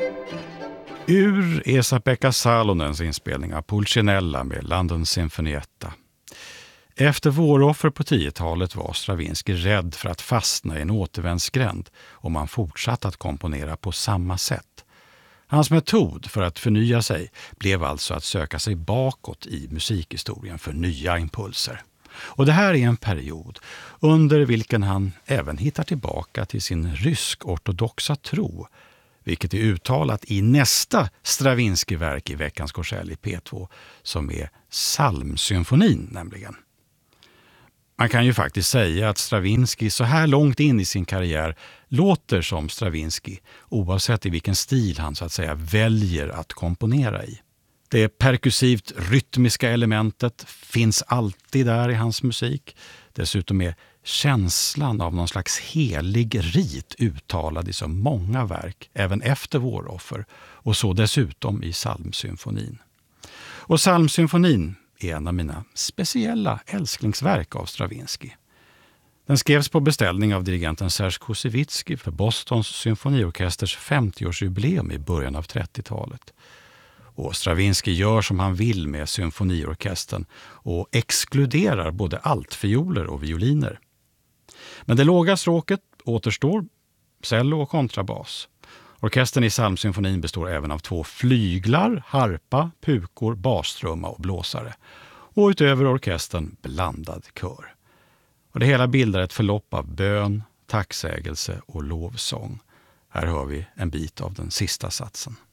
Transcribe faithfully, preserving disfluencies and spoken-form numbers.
Ur Esa-Pekka Salonens inspelning av Pulcinella med London Sinfonietta. Efter Våroffer på tiotalet var Stravinsky rädd för att fastna i en återvändsgränd om han fortsatte att komponera på samma sätt. Hans metod för att förnya sig blev alltså att söka sig bakåt i musikhistorien för nya impulser. Och det här är en period under vilken han även hittar tillbaka till sin rysk-ortodoxa tro, vilket är uttalat i nästa Stravinsky-verk i veckans korsell i P två, som är Psalmsymfonin nämligen. Man kan ju faktiskt säga att Stravinsky så här långt in i sin karriär låter som Stravinsky, oavsett i vilken stil han så att säga väljer att komponera i. Det perkussivt rytmiska elementet finns alltid där i hans musik. Dessutom är känslan av någon slags helig rit uttalad i så många verk, även efter Våroffer, och så dessutom i Psalmsymfonin. Och Psalmsymfonin är en av mina speciella älsklingsverk av Stravinsky. Den skrevs på beställning av dirigenten Serge Koussevitzky för Bostons symfoniorkesters femtioårsjubileum i början av trettiotalet. Och Stravinsky gör som han vill med symfoniorkestern och exkluderar både altvioler och violiner. Men det låga stråket återstår cello och kontrabas. Orkestern i Psalmsymfonin består även av två flyglar, harpa, pukor, bastrumma och blåsare. Och utöver orkestern blandad kör. Och det hela bildar ett förlopp av bön, tacksägelse och lovsång. Här hör vi en bit av den sista satsen.